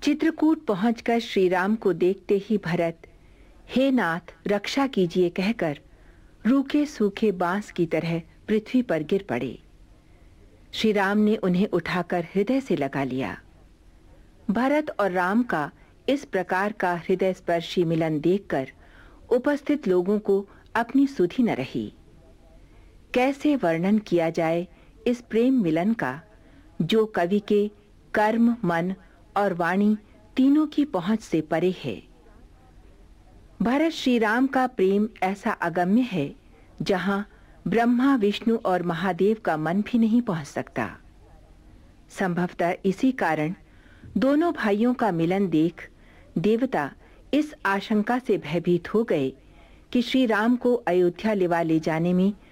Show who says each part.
Speaker 1: चित्रकूट पहुंचकर श्री राम को देखते ही भरत हे नाथ रक्षा कीजिए कहकर रूखे सूखे बांस की तरह पृथ्वी पर गिर पड़े। श्री राम ने उन्हें उठाकर हृदय से लगा लिया। भरत और राम का इस प्रकार का हृदय स्पर्शी मिलन देखकर उपस्थित लोगों को अपनी सुधि न रही। कैसे वर्णन किया जाए इस प्रेम मिलन का जो कवि के कर्म, मन और वाणी तीनों की पहुंच से परे है। भरत श्री राम का प्रेम ऐसा अगम्य है जहां ब्रह्मा, विष्णु और महादेव का मन भी नहीं पहुंच सकता। संभवतः इसी कारण दोनों भाइयों का मिलन देख देवता इस आशंका से भयभीत हो गए कि श्री राम को अयोध्या ले जाने में